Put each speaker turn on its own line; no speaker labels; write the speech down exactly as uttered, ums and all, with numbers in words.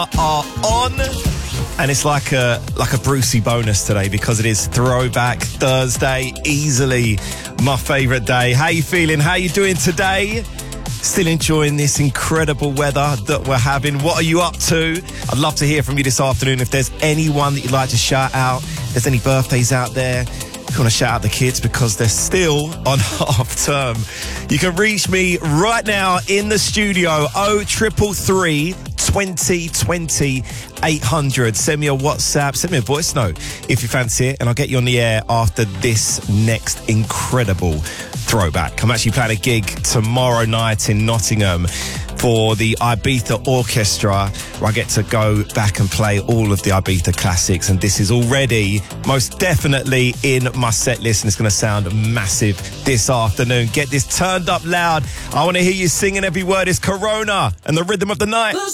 are on, and it's like a like a Brucey bonus today because it is Throwback Thursday. Easily my favourite day. How you feeling? How you doing today? Still enjoying this incredible weather that we're having. What are you up to? I'd love to hear from you this afternoon. If there's anyone that you'd like to shout out, if there's any birthdays out there, if you want to shout out the kids because they're still on half term, you can reach me right now in the studio. oh triple three, twenty, twenty, eight hundred. Send me a WhatsApp, send me a voice note if you fancy it, and I'll get you on the air after this next incredible throwback. I'm actually playing a gig tomorrow night in Nottingham for the Ibiza Orchestra, where I get to go back and play all of the Ibiza classics, and this is already most definitely in my set list, and it's going to sound massive this afternoon. Get this turned up loud. I want to hear you singing every word. It's Corona and the rhythm of the night.